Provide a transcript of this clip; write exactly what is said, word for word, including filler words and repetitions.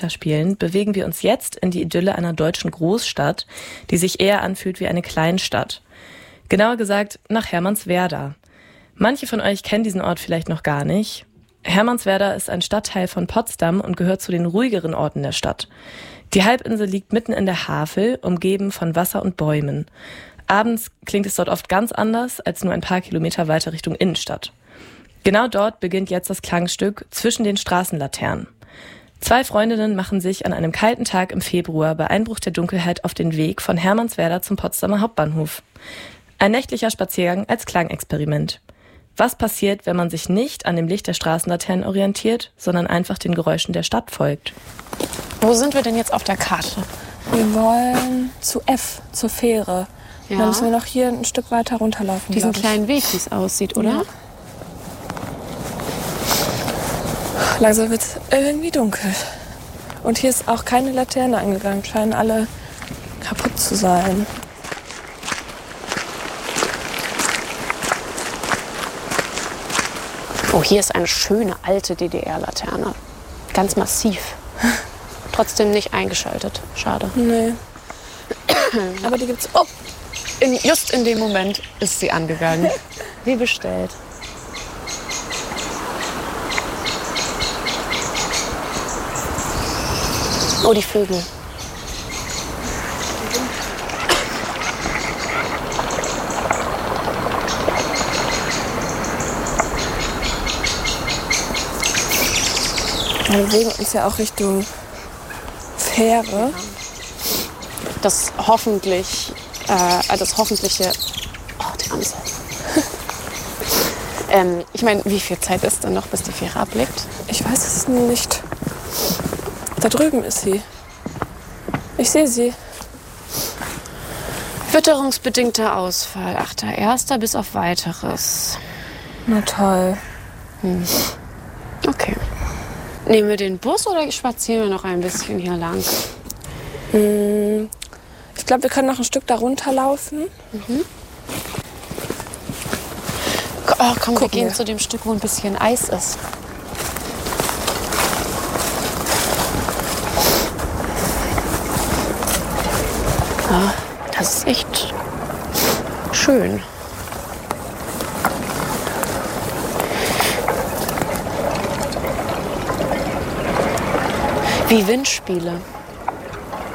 spielen, bewegen wir uns jetzt in die Idylle einer deutschen Großstadt, die sich eher anfühlt wie eine Kleinstadt. Genauer gesagt nach Hermannswerda. Manche von euch kennen diesen Ort vielleicht noch gar nicht. Hermannswerda ist ein Stadtteil von Potsdam und gehört zu den ruhigeren Orten der Stadt. Die Halbinsel liegt mitten in der Havel, umgeben von Wasser und Bäumen. Abends klingt es dort oft ganz anders als nur ein paar Kilometer weiter Richtung Innenstadt. Genau dort beginnt jetzt das Klangstück zwischen den Straßenlaternen. Zwei Freundinnen machen sich an einem kalten Tag im Februar bei Einbruch der Dunkelheit auf den Weg von Hermannswerda zum Potsdamer Hauptbahnhof. Ein nächtlicher Spaziergang als Klangexperiment. Was passiert, wenn man sich nicht an dem Licht der Straßenlaternen orientiert, sondern einfach den Geräuschen der Stadt folgt? Wo sind wir denn jetzt auf der Karte? Wir wollen zu F, zur Fähre. Ja. Dann müssen wir noch hier ein Stück weiter runterlaufen. Diesen kleinen Weg, wie es aussieht, oder? Ja. Langsam wird es irgendwie dunkel. Und hier ist auch keine Laterne angegangen. Scheinen alle kaputt zu sein. Oh, hier ist eine schöne alte D D R-Laterne. Ganz massiv. Trotzdem nicht eingeschaltet. Schade. Nee. Aber die gibt's. Oh! In, just in dem Moment ist sie angegangen. Wie bestellt. Oh, die Vögel. Wir bewegen uns ja auch Richtung Fähre. Das hoffentlich, äh, das hoffentliche, oh, die Amsel. ähm, ich meine, wie viel Zeit ist denn noch, bis die Fähre ablegt? Ich weiß es nicht. Da drüben ist sie. Ich sehe sie. Witterungsbedingter Ausfall. achter erster bis auf Weiteres. Na toll. Hm. Okay. Nehmen wir den Bus oder spazieren wir noch ein bisschen hier lang? Hm. Ich glaube, wir können noch ein Stück da runterlaufen. Mhm. Oh, komm, Gucken wir gehen wir. zu dem Stück, wo ein bisschen Eis ist. Ja, das ist echt schön. Wie Windspiele.